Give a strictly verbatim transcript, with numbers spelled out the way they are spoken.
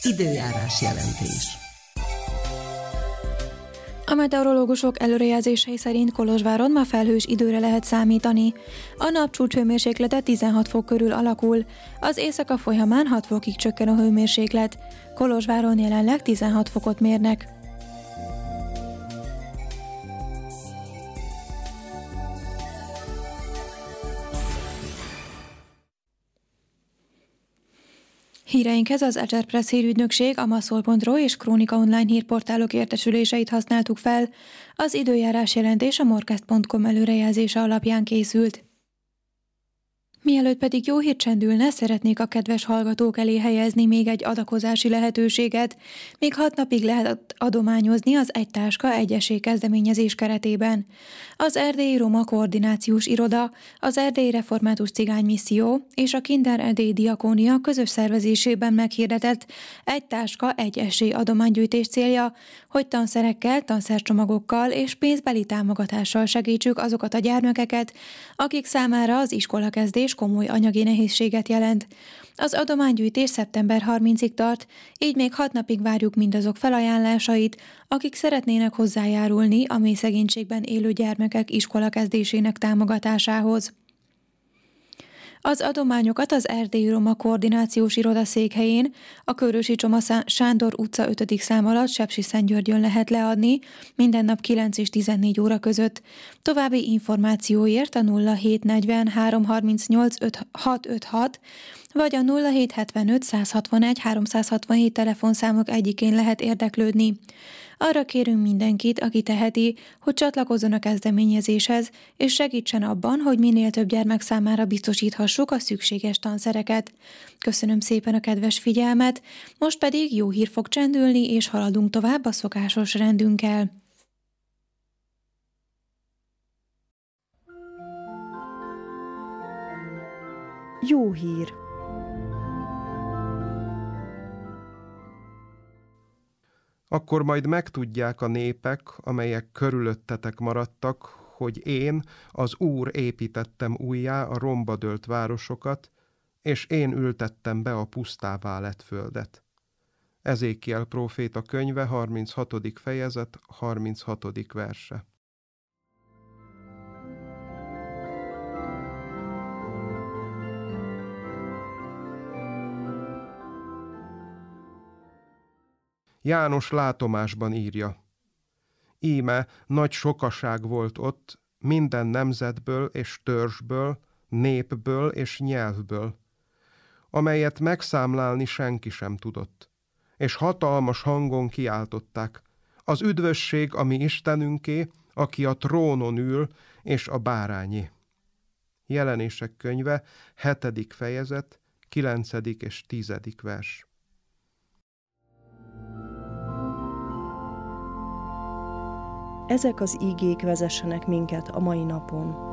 Időjárás jelentés. A meteorológusok előrejelzései szerint Kolozsváron ma felhős időre lehet számítani. A nap csúcshőmérséklete tizenhat fok körül alakul, az éjszaka folyamán hat fokig csökken a hőmérséklet. Kolozsváron jelenleg tizenhat fokot mérnek. Híreinkhez az Egerpress hírügynökség, a maszol pont ro és Krónika Online hírportálok értesüléseit használtuk fel. Az időjárás jelentés a morkast pont com előrejelzése alapján készült. Mielőtt pedig jó hír csendülne, szeretnék a kedves hallgatók elé helyezni még egy adakozási lehetőséget. Még hat napig lehet adományozni az Egy táska, egy esély kezdeményezés keretében. Az Erdélyi Roma Koordinációs Iroda, az Erdélyi Református Cigány Misszió és a Kinder Erdélyi Diakónia közös szervezésében meghirdetett Egy táska, egy esély adománygyűjtés célja, hogy tanszerekkel, tanszercsomagokkal és pénzbeli támogatással segítsük azokat a gyermekeket, akik számára az iskolakezdés komoly anyagi nehézséget jelent. Az adománygyűjtés szeptember harmincadikáig tart, így még hat napig várjuk mindazok felajánlásait, akik szeretnének hozzájárulni a mély szegénységben élő gyermekek iskolakezdésének támogatásához. Az adományokat az Erdélyi Roma Koordinációs Iroda székhelyén, a Körösi Csoma Sándor utca ötödik szám alatt Sepsiszentgyörgyön lehet leadni, minden nap kilenc és tizennégy óra között. További információért a nulla hét negyven három harmincnyolc hat ötvenhat vagy a nulla hét hetvenöt százhatvanegy háromszázhatvanhét telefonszámok egyikén lehet érdeklődni. Arra kérünk mindenkit, aki teheti, hogy csatlakozzon a kezdeményezéshez, és segítsen abban, hogy minél több gyermek számára biztosíthassuk a szükséges tanszereket. Köszönöm szépen a kedves figyelmet, most pedig jó hír fog csendülni, és haladunk tovább a szokásos rendünkkel. Jó hír. Akkor majd megtudják a népek, amelyek körülöttetek maradtak, hogy én, az Úr építettem újjá a romba dőlt városokat, és én ültettem be a pusztává lett földet. Ezékiel próféta könyve, harminchatodik fejezet, harminchatodik verse. János látomásban írja: Íme nagy sokaság volt ott, minden nemzetből és törzsből, népből és nyelvből, amelyet megszámlálni senki sem tudott, és hatalmas hangon kiáltották: az üdvösség a mi Istenünké, aki a trónon ül, és a bárányé. Jelenések könyve, hetedik fejezet, kilencedik és tizedik vers. Ezek az ígék vezessenek minket a mai napon.